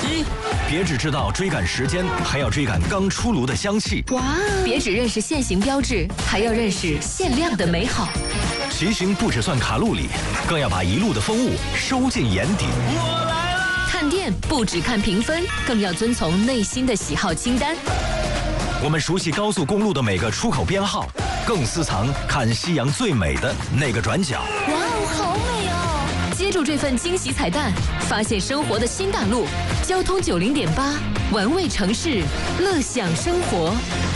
机。 别只知道追赶时间，还要追赶刚出炉的香气。 哇！别只认识限行标志，还要认识限量的美好。 骑行不只算卡路里，更要把一路的风物收进眼底。 我来啦！ 看店不只看评分，更要遵从内心的喜好清单。 我们熟悉高速公路的每个出口编号，更私藏看夕阳最美的那个转角。 哇哦，好美哦！接住这份惊喜彩蛋，发现生活的新大陆。交通90.8，玩味城市，乐享生活。